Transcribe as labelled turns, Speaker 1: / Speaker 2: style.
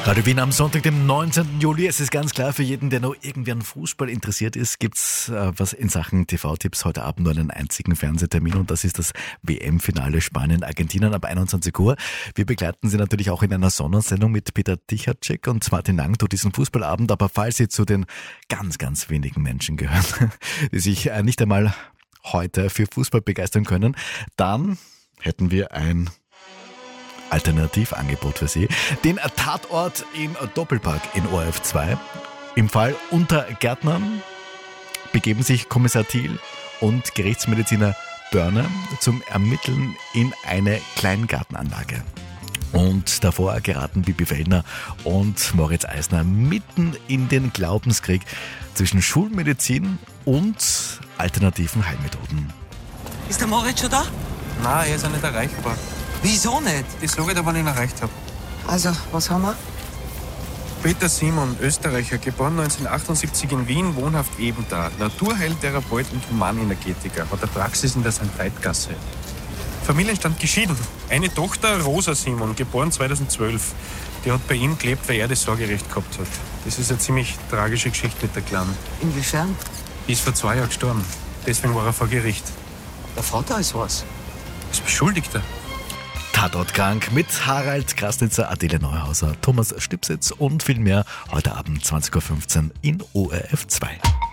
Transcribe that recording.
Speaker 1: Radio Wien am Sonntag, dem 19. Juli. Es ist ganz klar, für jeden, der noch irgendwie an Fußball interessiert ist, gibt's was in Sachen TV-Tipps heute Abend nur einen einzigen Fernsehtermin und das ist das WM-Finale Spanien-Argentinien ab 21 Uhr. Wir begleiten Sie natürlich auch in einer Sondersendung mit Peter Tichatschek und Martin Lang durch diesen Fußballabend. Aber falls Sie zu den ganz, ganz wenigen Menschen gehören, die sich nicht einmal heute für Fußball begeistern können, dann hätten wir ein Alternativangebot für Sie. Den Tatort im Doppelpack in ORF 2. Im Fall Unter Gärtnern begeben sich Kommissar Thiel und Gerichtsmediziner Börner zum Ermitteln in eine Kleingartenanlage. Und davor geraten Bibi Fellner und Moritz Eisner mitten in den Glaubenskrieg zwischen Schulmedizin und alternativen Heilmethoden.
Speaker 2: Ist der Moritz schon da?
Speaker 3: Nein, er ist ja nicht erreichbar.
Speaker 2: Wieso nicht?
Speaker 3: Das sage ich dir, wann ich ihn erreicht habe.
Speaker 2: Also, was haben wir?
Speaker 3: Peter Simon, Österreicher, geboren 1978 in Wien, wohnhaft Ebenda. Naturheiltherapeut und Humanenergetiker, hat eine Praxis in der St. Veitgasse. Familienstand geschieden. Eine Tochter, Rosa Simon, geboren 2012. Die hat bei ihm gelebt, weil er das Sorgerecht gehabt hat. Das ist eine ziemlich tragische Geschichte mit der Kleinen.
Speaker 2: Inwiefern?
Speaker 3: Die ist vor 2 Jahren gestorben. Deswegen war er vor Gericht.
Speaker 2: Der Vater ist was.
Speaker 3: Als Beschuldigter.
Speaker 1: Tatortkrank mit Harald Krasnitzer, Adele Neuhauser, Thomas Stipsitz und viel mehr heute Abend 20.15 Uhr in ORF 2.